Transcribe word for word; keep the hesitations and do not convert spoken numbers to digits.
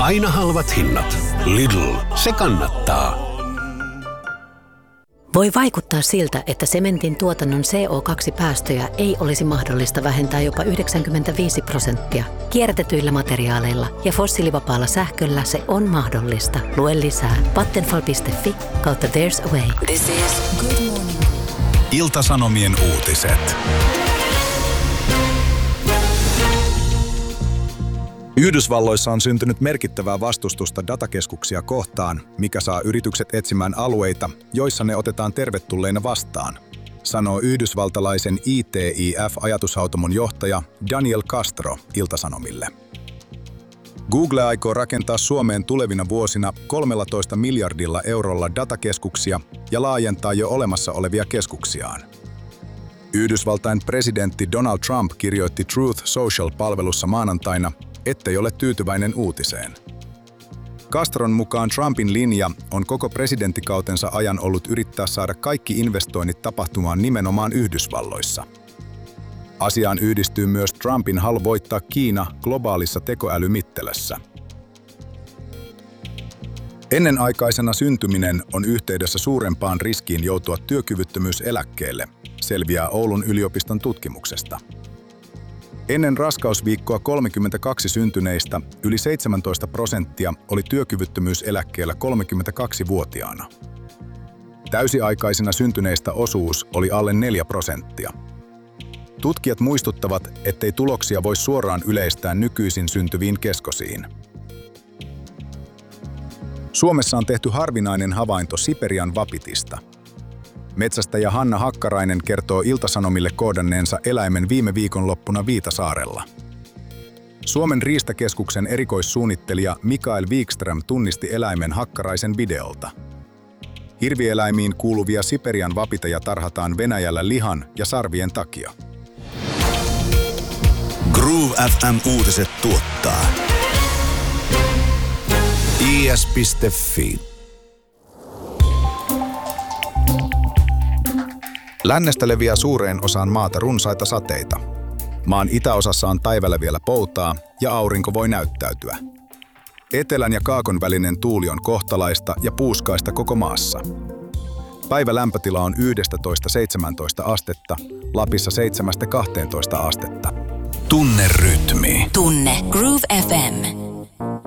Aina halvat hinnat. Lidl, se kannattaa. Voi vaikuttaa siltä, että sementin tuotannon C O kaksi päästöjä ei olisi mahdollista vähentää jopa yhdeksänkymmentäviisi prosenttia. Kierrätetyillä materiaaleilla ja fossiilivapaalla sähköllä se on mahdollista. Lue lisää vattenfall piste fi kautta there's a way. This is Good Morning. Ilta-Sanomien uutiset. Yhdysvalloissa on syntynyt merkittävää vastustusta datakeskuksia kohtaan, mikä saa yritykset etsimään alueita, joissa ne otetaan tervetulleina vastaan, sanoo yhdysvaltalaisen I T I F-ajatushautomon johtaja Daniel Castro Ilta-Sanomille. Google aikoo rakentaa Suomeen tulevina vuosina kolmetoista miljardilla eurolla datakeskuksia ja laajentaa jo olemassa olevia keskuksiaan. Yhdysvaltain presidentti Donald Trump kirjoitti Truth Social-palvelussa maanantaina, ettei ole tyytyväinen uutiseen. Castron mukaan Trumpin linja on koko presidenttikautensa ajan ollut yrittää saada kaikki investoinnit tapahtumaan nimenomaan Yhdysvalloissa. Asiaan yhdistyy myös Trumpin halu voittaa Kiina globaalissa tekoälymittelössä. Ennenaikaisena syntyminen on yhteydessä suurempaan riskiin joutua työkyvyttömyyseläkkeelle, selviää Oulun yliopiston tutkimuksesta. Ennen raskausviikkoa kolmekymmentäkaksi syntyneistä yli seitsemäntoista prosenttia oli työkyvyttömyyseläkkeellä kolmekymmentäkaksivuotiaana. Täysiaikaisina syntyneistä osuus oli alle neljä prosenttia. Tutkijat muistuttavat, ettei tuloksia voi suoraan yleistää nykyisin syntyviin keskosiin. Suomessa on tehty harvinainen havainto Siperian vapitista. Metsästäjä Hanna Hakkarainen kertoo Ilta-Sanomille koodanneensa eläimen viime viikonloppuna Viitasaarella. Suomen riistakeskuksen erikoissuunnittelija Mikael Wikström tunnisti eläimen Hakkaraisen videolta. Hirvieläimiin kuuluvia Siperian vapiteja tarhataan Venäjällä lihan ja sarvien takia. Groove F M-uutiset tuottaa I S piste fi. Lännestä leviää suureen osaan maata runsaita sateita. Maan itäosassa on päivällä vielä poutaa ja aurinko voi näyttäytyä. Etelän ja kaakon välinen tuuli on kohtalaista ja puuskaista koko maassa. Päivä lämpötila on yksitoista seitsemäntoista astetta, Lapissa seitsemästä kahteentoista astetta. Tunne rytmi. Tunne Groove F M.